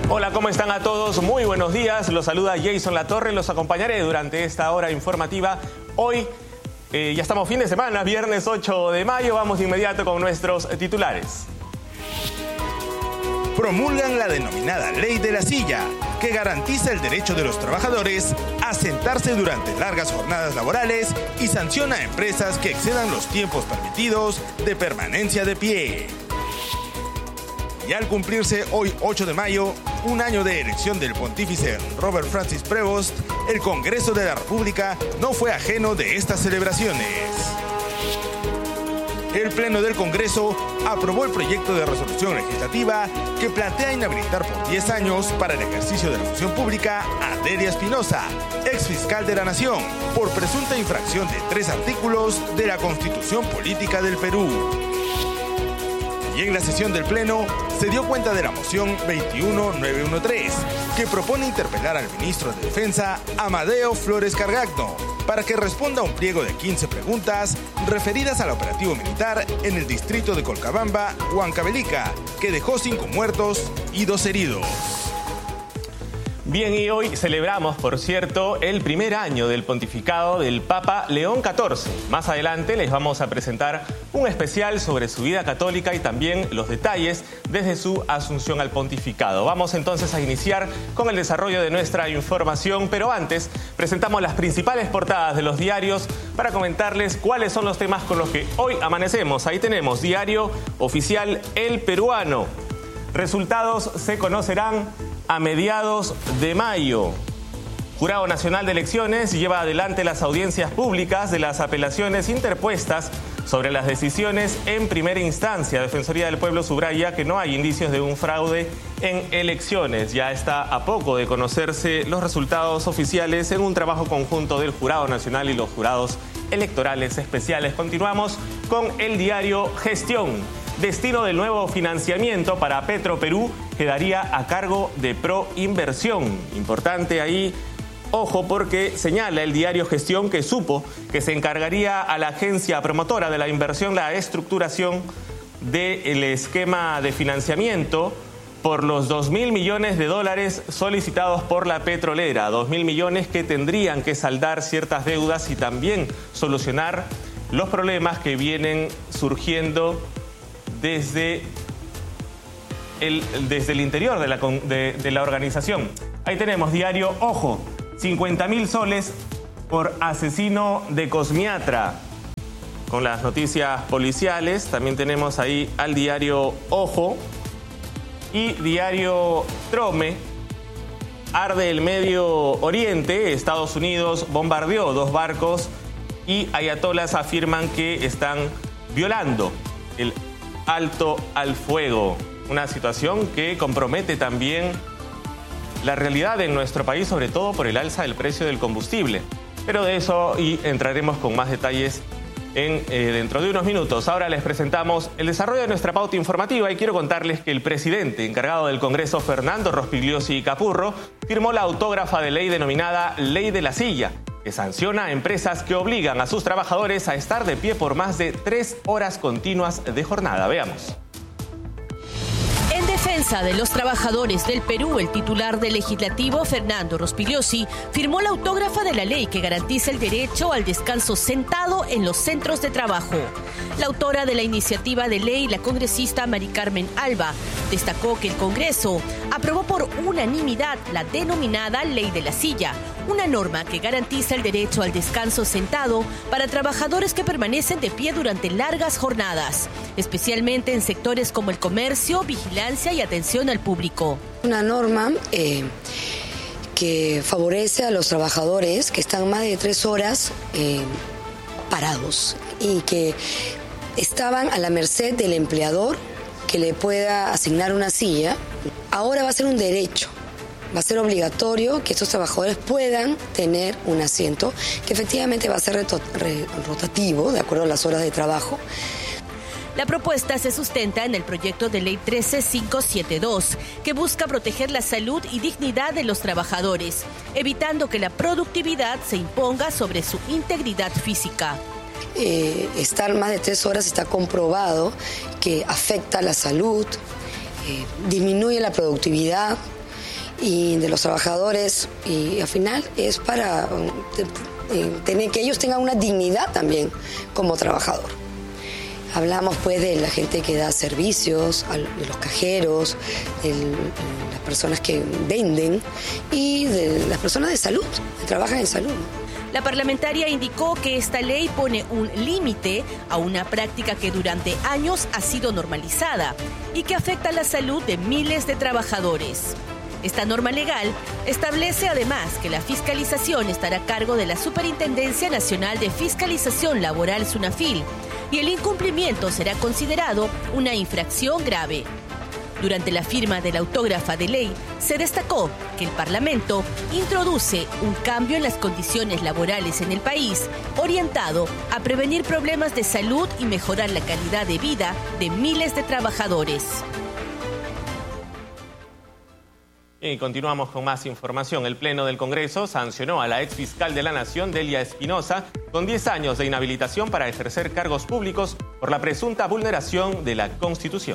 Hola, ¿cómo están a todos? Muy buenos días. Los saluda Jason Latorre. Los acompañaré durante esta hora informativa. Hoy ya estamos fin de semana, viernes 8 de mayo. Vamos de inmediato con nuestros titulares. Promulgan la denominada Ley de la Silla, que garantiza el derecho de los trabajadores a sentarse durante largas jornadas laborales y sanciona a empresas que excedan los tiempos permitidos de permanencia de pie. Y al cumplirse hoy 8 de mayo, un año de elección del pontífice Robert Francis Prevost, el Congreso de la República no fue ajeno de estas celebraciones. El Pleno del Congreso aprobó el proyecto de resolución legislativa que plantea inhabilitar por 10 años para el ejercicio de la función pública a Delia Espinosa, exfiscal de la Nación, por presunta infracción de 3 artículos de la Constitución Política del Perú. Y en la sesión del Pleno se dio cuenta de la moción 21913, que propone interpelar al ministro de Defensa, Amadeo Flores Cargagno, para que responda a un pliego de 15 preguntas referidas al operativo militar en el distrito de Colcabamba, Huancavelica, que dejó 5 muertos y 2 heridos. Bien, y hoy celebramos, por cierto, el primer año del pontificado del Papa León XIV. Más adelante les vamos a presentar un especial sobre su vida católica y también los detalles desde su asunción al pontificado. Vamos entonces a iniciar con el desarrollo de nuestra información, pero antes presentamos las principales portadas de los diarios para comentarles cuáles son los temas con los que hoy amanecemos. Ahí tenemos Diario Oficial El Peruano. Resultados se conocerán a mediados de mayo. Jurado Nacional de Elecciones lleva adelante las audiencias públicas de las apelaciones interpuestas sobre las decisiones en primera instancia. Defensoría del Pueblo subraya que no hay indicios de un fraude en elecciones. Ya está a poco de conocerse los resultados oficiales en un trabajo conjunto del Jurado Nacional y los jurados electorales especiales. Continuamos con el diario Gestión. Destino del nuevo financiamiento para Petroperú quedaría a cargo de Proinversión. Importante ahí, ojo, porque señala el diario Gestión que supo que se encargaría a la agencia promotora de la inversión la estructuración del esquema de financiamiento por los $2.000 millones solicitados por la petrolera. 2.000 millones que tendrían que saldar ciertas deudas y también solucionar los problemas que vienen surgiendo desde el interior de la organización. Ahí tenemos diario Ojo, 50.000 soles por asesino de Cosmiatra. Con las noticias policiales, también tenemos ahí al diario Ojo y diario Trome. Arde el Medio Oriente, Estados Unidos bombardeó 2 barcos y ayatolas afirman que están violando el alto al fuego. Una situación que compromete también la realidad en nuestro país, sobre todo por el alza del precio del combustible. Pero de eso y entraremos con más detalles dentro de unos minutos. Ahora les presentamos el desarrollo de nuestra pauta informativa y quiero contarles que el presidente encargado del Congreso, Fernando Rospigliosi Capurro, firmó la autógrafa de ley denominada Ley de la Silla, que sanciona a empresas que obligan a sus trabajadores a estar de pie por más de 3 horas continuas de jornada. Veamos. En defensa de los trabajadores del Perú, el titular del Legislativo, Fernando Rospigliosi, firmó la autógrafa de la ley que garantiza el derecho al descanso sentado en los centros de trabajo. La autora de la iniciativa de ley, la congresista Mari Carmen Alba, destacó que el Congreso aprobó por unanimidad la denominada Ley de la Silla, una norma que garantiza el derecho al descanso sentado para trabajadores que permanecen de pie durante largas jornadas, especialmente en sectores como el comercio, vigilancia y atención al público. Una norma que favorece a los trabajadores que están más de 3 horas parados y que estaban a la merced del empleador que le pueda asignar una silla. Ahora va a ser un derecho. Va a ser obligatorio que estos trabajadores puedan tener un asiento que efectivamente va a ser rotativo, de acuerdo a las horas de trabajo. La propuesta se sustenta en el proyecto de ley 13572, que busca proteger la salud y dignidad de los trabajadores, evitando que la productividad se imponga sobre su integridad física. Estar más de 3 horas está comprobado que afecta la salud, disminuye la productividad y de los trabajadores, y al final es para tener que ellos tengan una dignidad también como trabajador. Hablamos pues de la gente que da servicios, de los cajeros, de las personas que venden y de las personas de salud, que trabajan en salud. La parlamentaria indicó que esta ley pone un límite a una práctica que durante años ha sido normalizada y que afecta la salud de miles de trabajadores. Esta norma legal establece además que la fiscalización estará a cargo de la Superintendencia Nacional de Fiscalización Laboral, SUNAFIL, y el incumplimiento será considerado una infracción grave. Durante la firma de la autógrafa de ley, se destacó que el Parlamento introduce un cambio en las condiciones laborales en el país, orientado a prevenir problemas de salud y mejorar la calidad de vida de miles de trabajadores. Y continuamos con más información. El Pleno del Congreso sancionó a la exfiscal de la Nación, Delia Espinosa, con 10 años de inhabilitación para ejercer cargos públicos por la presunta vulneración de la Constitución.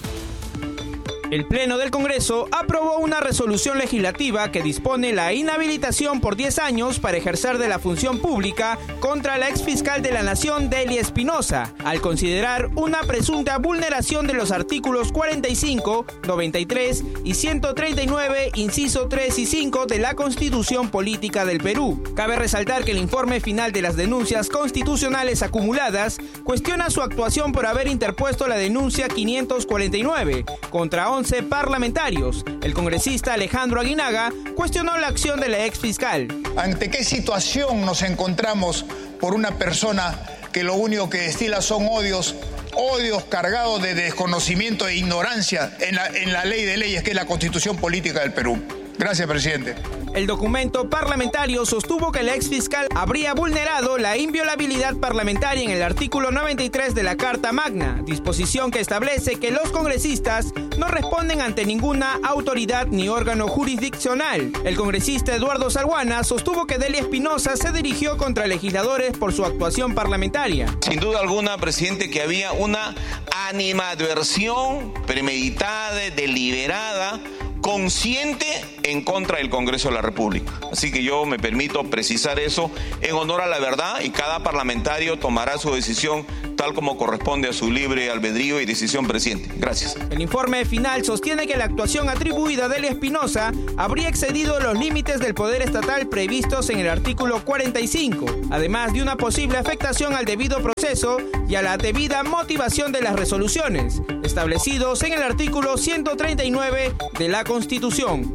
El Pleno del Congreso aprobó una resolución legislativa que dispone la inhabilitación por 10 años para ejercer de la función pública contra la exfiscal de la Nación, Delia Espinosa, al considerar una presunta vulneración de los artículos 45, 93 y 139, inciso 3 y 5 de la Constitución Política del Perú. Cabe resaltar que el informe final de las denuncias constitucionales acumuladas cuestiona su actuación por haber interpuesto la denuncia 549 contra 11 parlamentarios. El congresista Alejandro Aguinaga cuestionó la acción de la exfiscal. ¿Ante qué situación nos encontramos por una persona que lo único que destila son odios cargados de desconocimiento e ignorancia en la ley de leyes que es la Constitución Política del Perú? Gracias, presidente. El documento parlamentario sostuvo que la exfiscal habría vulnerado la inviolabilidad parlamentaria en el artículo 93 de la Carta Magna, disposición que establece que los congresistas no responden ante ninguna autoridad ni órgano jurisdiccional. El congresista Eduardo Salguana sostuvo que Delia Espinosa se dirigió contra legisladores por su actuación parlamentaria. Sin duda alguna, presidente, que había una animadversión premeditada, deliberada, consciente en contra del Congreso de la República. Así que yo me permito precisar eso en honor a la verdad y cada parlamentario tomará su decisión tal como corresponde a su libre albedrío y decisión, presidente. Gracias. El informe final sostiene que la actuación atribuida a Delia Espinosa habría excedido los límites del poder estatal previstos en el artículo 45, además de una posible afectación al debido proceso y a la debida motivación de las resoluciones, establecidos en el artículo 139 de la Constitución.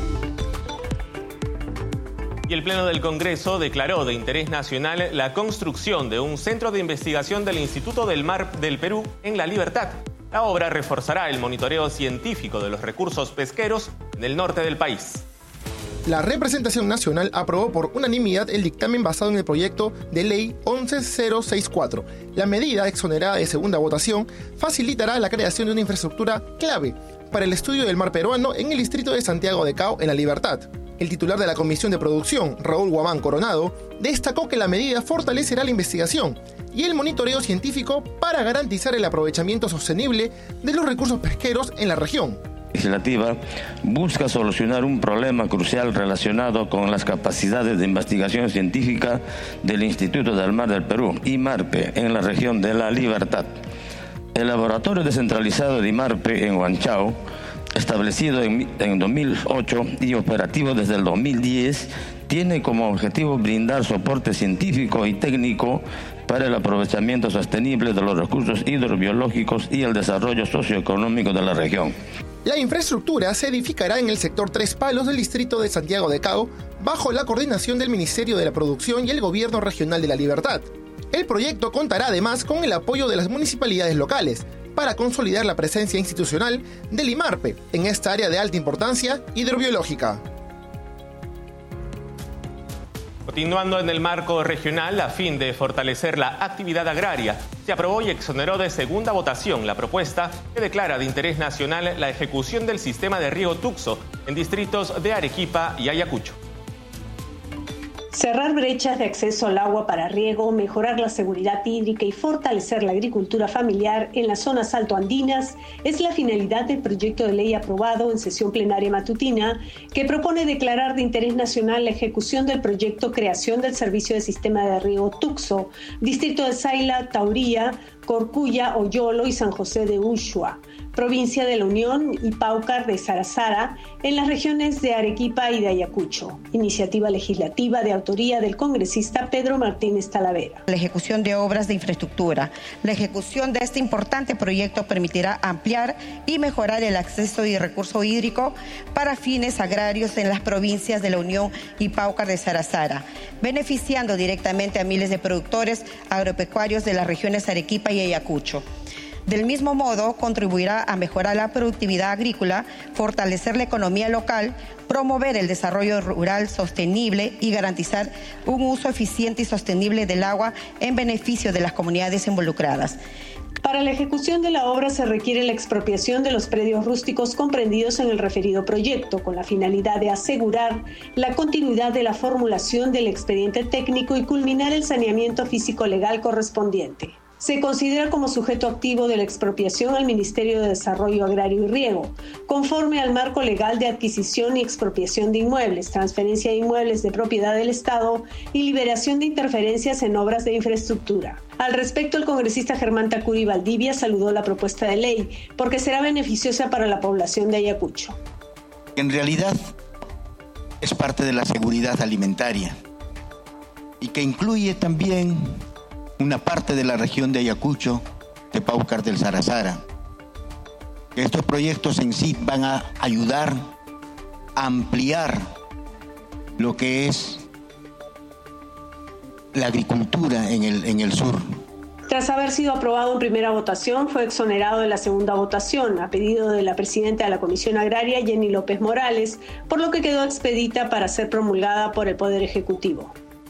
Y el Pleno del Congreso declaró de interés nacional la construcción de un centro de investigación del Instituto del Mar del Perú en La Libertad. La obra reforzará el monitoreo científico de los recursos pesqueros en el norte del país. La representación nacional aprobó por unanimidad el dictamen basado en el proyecto de ley 11064. La medida, exonerada de segunda votación, facilitará la creación de una infraestructura clave para el estudio del mar peruano en el distrito de Santiago de Cao, en La Libertad. El titular de la Comisión de Producción, Raúl Guamán Coronado, destacó que la medida fortalecerá la investigación y el monitoreo científico para garantizar el aprovechamiento sostenible de los recursos pesqueros en la región. Legislativa busca solucionar un problema crucial relacionado con las capacidades de investigación científica del Instituto del Mar del Perú, IMARPE, en la región de La Libertad. El laboratorio descentralizado de IMARPE en Huanchao, establecido en 2008 y operativo desde el 2010, tiene como objetivo brindar soporte científico y técnico para el aprovechamiento sostenible de los recursos hidrobiológicos y el desarrollo socioeconómico de la región. La infraestructura se edificará en el sector Tres Palos del distrito de Santiago de Cao, bajo la coordinación del Ministerio de la Producción y el Gobierno Regional de La Libertad. El proyecto contará además con el apoyo de las municipalidades locales para consolidar la presencia institucional del IMARPE en esta área de alta importancia hidrobiológica. Continuando en el marco regional, a fin de fortalecer la actividad agraria, se aprobó y exoneró de segunda votación la propuesta que declara de interés nacional la ejecución del sistema de riego Tuxo en distritos de Arequipa y Ayacucho. Cerrar brechas de acceso al agua para riego, mejorar la seguridad hídrica y fortalecer la agricultura familiar en las zonas altoandinas es la finalidad del proyecto de ley aprobado en sesión plenaria matutina que propone declarar de interés nacional la ejecución del proyecto Creación del Servicio de Sistema de Riego Tuxo, Distrito de Saila, Tauría, Corcuya, Oyolo y San José de Ushua, provincia de La Unión y Paucar de Sarasara, en las regiones de Arequipa y de Ayacucho. Iniciativa legislativa de autoría del congresista Pedro Martínez Talavera. La ejecución de obras de infraestructura. La ejecución de este importante proyecto permitirá ampliar y mejorar el acceso y recurso hídrico para fines agrarios en las provincias de La Unión y Paucar de Sarasara, beneficiando directamente a miles de productores agropecuarios de las regiones Arequipa y Ayacucho. Del mismo modo, contribuirá a mejorar la productividad agrícola, fortalecer la economía local, promover el desarrollo rural sostenible y garantizar un uso eficiente y sostenible del agua en beneficio de las comunidades involucradas. Para la ejecución de la obra se requiere la expropiación de los predios rústicos comprendidos en el referido proyecto, con la finalidad de asegurar la continuidad de la formulación del expediente técnico y culminar el saneamiento físico-legal correspondiente. Se considera como sujeto activo de la expropiación al Ministerio de Desarrollo Agrario y Riego, conforme al marco legal de adquisición y expropiación de inmuebles, transferencia de inmuebles de propiedad del Estado y liberación de interferencias en obras de infraestructura. Al respecto, el congresista Germán Tacuri Valdivia saludó la propuesta de ley porque será beneficiosa para la población de Ayacucho. En realidad, es parte de la seguridad alimentaria y que incluye también una parte de la región de Ayacucho, de Paucar del Sarasara. Estos proyectos en sí van a ayudar a ampliar lo que es la agricultura en el sur. Tras haber sido aprobado en primera votación, fue exonerado de la segunda votación, a pedido de la presidenta de la Comisión Agraria, Jenny López Morales, por lo que quedó expedita para ser promulgada por el Poder Ejecutivo.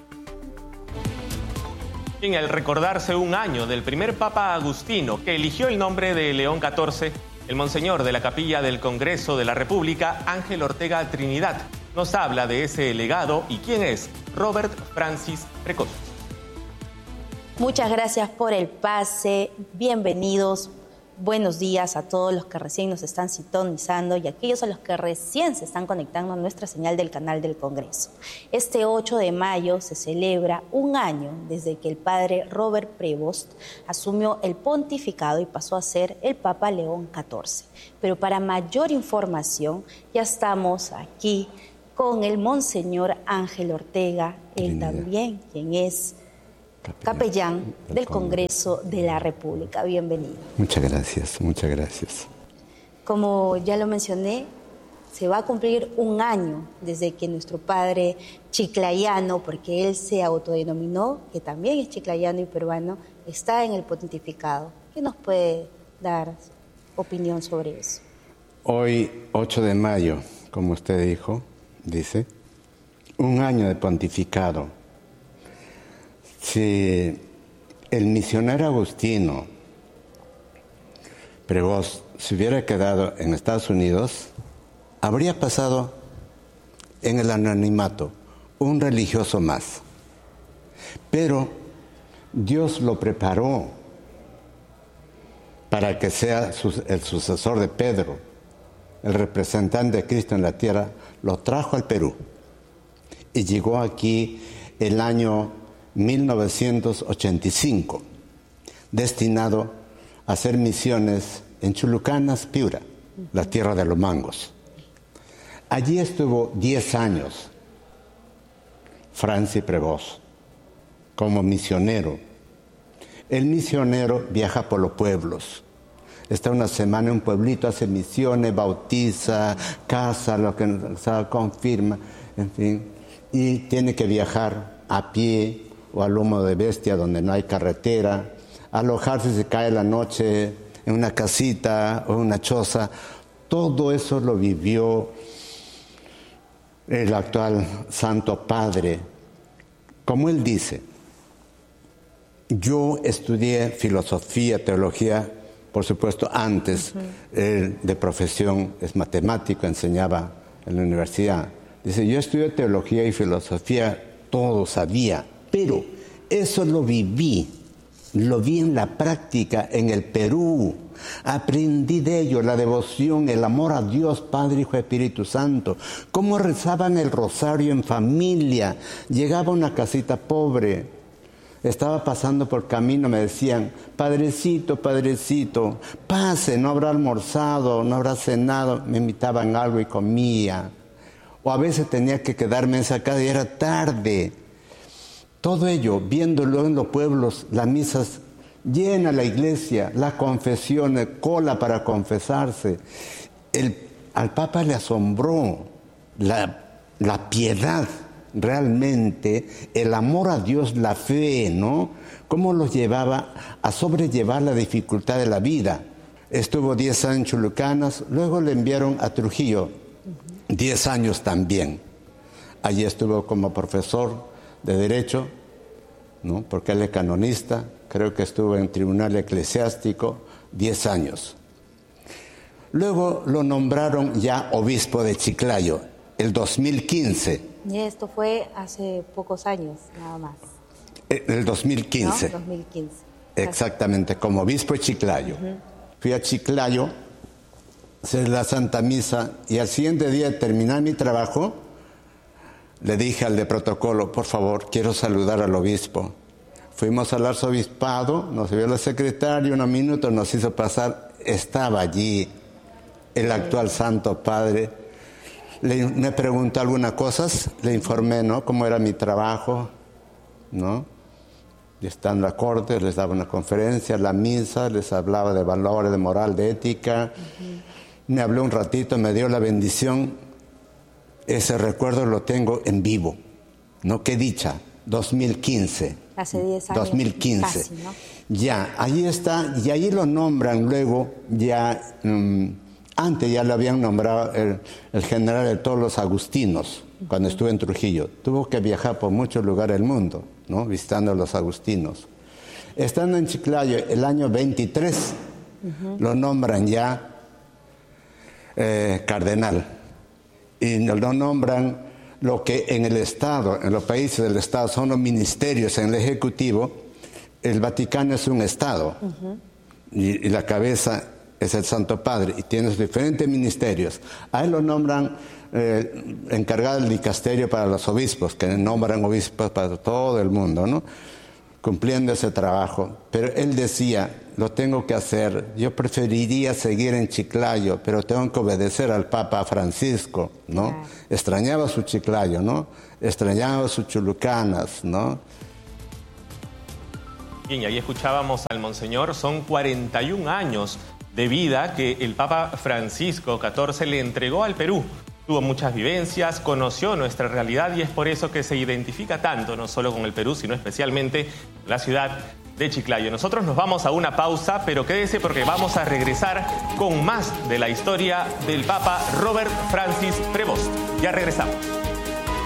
Al recordarse un año del primer Papa Agustino, que eligió el nombre de León XIV, el monseñor de la Capilla del Congreso de la República, Ángel Ortega Trinidad, nos habla de ese legado y quién es Robert Francis Precoz. Muchas gracias por el pase, bienvenidos. Buenos días a todos los que recién nos están sintonizando y a aquellos a los que recién se están conectando a nuestra señal del canal del Congreso. Este 8 de mayo se celebra un año desde que el padre Robert Prevost asumió el pontificado y pasó a ser el Papa León XIV. Pero para mayor información ya estamos aquí con el monseñor Ángel Ortega, él también, quien es capellán del Congreso de la República. Bienvenido. Muchas gracias, muchas gracias. Como ya lo mencioné, se va a cumplir un año desde que nuestro padre chiclayano, porque él se autodenominó, que también es chiclayano y peruano, está en el pontificado. ¿Qué nos puede dar opinión sobre eso? Hoy, 8 de mayo, como usted dice, un año de pontificado. Si el misionero agustino Prevost se hubiera quedado en Estados Unidos, habría pasado en el anonimato, un religioso más. Pero Dios lo preparó para que sea el sucesor de Pedro, el representante de Cristo en la tierra, lo trajo al Perú y llegó aquí el año 1985, destinado a hacer misiones en Chulucanas, Piura, la tierra de los mangos. Allí estuvo 10 años Francis Prevost como misionero. El misionero viaja por los pueblos. Está una semana en un pueblito, hace misiones, bautiza, casa, lo que se confirma, en fin. Y tiene que viajar a pie o a lomo de bestia donde no hay carretera, alojarse si cae la noche en una casita o una choza. Todo eso lo vivió el actual Santo Padre. Como él dice, yo estudié filosofía, teología, por supuesto antes, él de profesión es matemático, enseñaba en la universidad. Dice, yo estudié teología y filosofía todo sabía, pero eso lo vi en la práctica en el Perú. Aprendí de ello, la devoción, el amor a Dios, Padre, Hijo, Espíritu Santo. Cómo rezaban el rosario en familia. Llegaba a una casita pobre, estaba pasando por camino, me decían, padrecito, padrecito, pase, no habrá almorzado, no habrá cenado. Me invitaban algo y comía. O a veces tenía que quedarme en esa casa y era tarde. Todo ello, viéndolo en los pueblos, las misas llena la iglesia, las confesiones, cola para confesarse. Al Papa le asombró la piedad, realmente, el amor a Dios, la fe, ¿no? Cómo los llevaba a sobrellevar la dificultad de la vida. Estuvo 10 años en Chulucanas, luego le enviaron a Trujillo, 10 años también. Allí estuvo como profesor de Derecho, ¿no? Porque él es canonista. Creo que estuvo en tribunal eclesiástico 10 años. Luego lo nombraron ya obispo de Chiclayo, el 2015. Y esto fue hace pocos años, nada más. El 2015. ¿No? 2015. Exactamente, como obispo de Chiclayo. Fui a Chiclayo, hice la Santa Misa y al siguiente día de terminar mi trabajo, le dije al de protocolo, por favor, quiero saludar al obispo. Fuimos al arzobispado, nos vio la secretaria, unos minutos nos hizo pasar, estaba allí el actual Santo Padre. Me preguntó algunas cosas, le informé, ¿no?, cómo era mi trabajo, ¿no? Y estaba en la corte, les daba una conferencia, la misa, les hablaba de valores, de moral, de ética. Me habló un ratito, me dio la bendición. Ese recuerdo lo tengo en vivo, ¿no? Qué dicha, 2015. Hace 10 años. 2015. Casi, ¿no? Ya, ahí está, y ahí lo nombran luego, ya, antes ya lo habían nombrado el general de todos los agustinos, cuando estuve en Trujillo. Tuvo que viajar por muchos lugares del mundo, ¿no?, visitando a los agustinos. Estando en Chiclayo, el año 23, lo nombran ya cardenal. Y lo nombran lo que en el Estado, en los países del Estado, son los ministerios en el Ejecutivo. El Vaticano es un Estado y la cabeza es el Santo Padre y tiene sus diferentes ministerios. A él lo nombran encargado del dicasterio para los obispos, que nombran obispos para todo el mundo, ¿no?, cumpliendo ese trabajo. Pero él decía, lo tengo que hacer, yo preferiría seguir en Chiclayo, pero tengo que obedecer al Papa Francisco, ¿no? Extrañaba su Chiclayo, ¿no? Extrañaba sus Chulucanas, ¿no? Bien, y ahí escuchábamos al Monseñor, son 41 años de vida que el Papa Francisco XIV le entregó al Perú. Tuvo muchas vivencias, conoció nuestra realidad y es por eso que se identifica tanto, no solo con el Perú, sino especialmente la ciudad de Chiclayo. Nosotros nos vamos a una pausa, pero quédese porque vamos a regresar con más de la historia del Papa Robert Francis Prevost. Ya regresamos.